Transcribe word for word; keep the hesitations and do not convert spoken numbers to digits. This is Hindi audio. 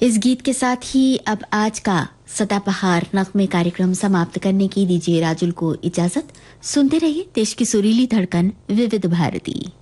इस गीत के साथ ही अब आज का सदाबहार नगमे कार्यक्रम समाप्त करने की दीजिए राजुल को इजाजत। सुनते रहिए देश की सुरीली धड़कन विविध भारती।